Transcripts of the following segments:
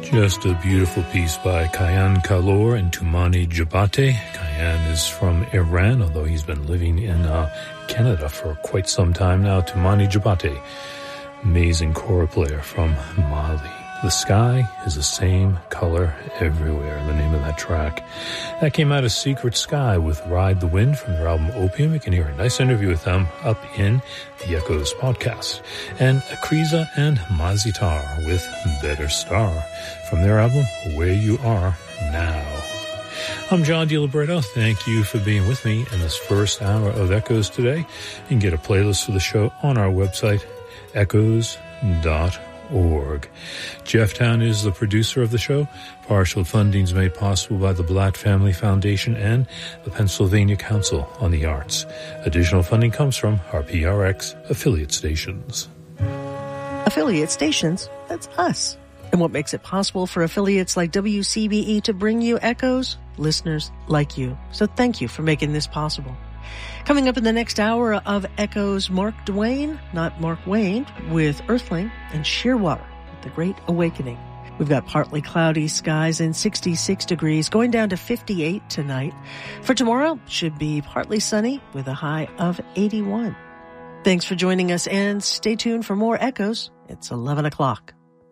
Just a beautiful piece by Kayan Kalor and Tumani Jabate. Kayan is from Iran, although he's been living in Canada for quite some time now. Tumani Jabate, amazing kora player from Mali. The Sky is the Same Color Everywhere, the name of that track. That came out of Secret Sky with Ride the Wind from their album Opium. You can hear a nice interview with them up in the Echoes podcast. And Akriza and Mazitar with Better Star from their album Where You Are Now. I'm John DiLibretto. Thank you for being with me in this first hour of Echoes today. You can get a playlist for the show on our website, echoes.org. Jeff Town is the producer of the show. Partial funding is made possible by the Blatt Family Foundation and the Pennsylvania Council on the Arts. Additional funding comes from our PRX affiliate stations. Affiliate stations? That's us. And what makes it possible for affiliates like WCBE to bring you Echoes? Listeners like you. So thank you for making this possible. Coming up in the next hour of Echoes, Mark Duane, not Mark Wayne, with Earthling and Shearwater, The Great Awakening. We've got partly cloudy skies and 66 degrees, going down to 58 tonight. For tomorrow, should be partly sunny with a high of 81. Thanks for joining us, and stay tuned for more Echoes. It's 11 o'clock.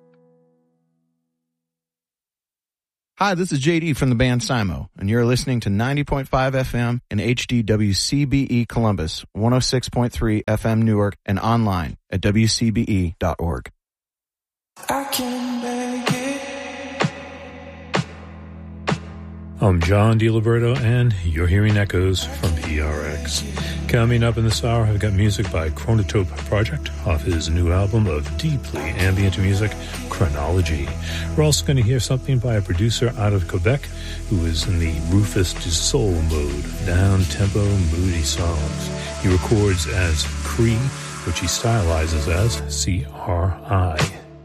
Hi, this is JD from the band Simo, and you're listening to 90.5 FM and HDWCBE Columbus, 106.3 FM Newark, and online at WCBE.org. I can make it. I'm John DiLibretto, and you're hearing Echoes from PRX. Coming up in this hour, I've got music by Chronotope Project off his new album of deeply ambient music, Chronology. We're also going to hear something by a producer out of Quebec who is in the Rufus du Sol mode, down-tempo, moody songs. He records as Cree, which he stylizes as CRI.